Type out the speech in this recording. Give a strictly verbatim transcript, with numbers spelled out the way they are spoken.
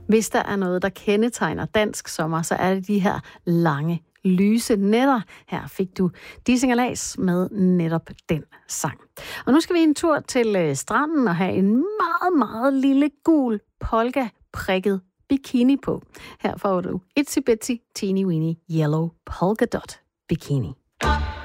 Hvis der er noget, der kendetegner dansk sommer, så er det de her lange, lyse nætter. Her fik du Dissing og Las med netop den sang. Og nu skal vi en tur til stranden og have en meget, meget lille gul polka-prikket bikini på. Her får du Itsy Bitsy Teeny Weeny Yellow Polka Dot Bikini.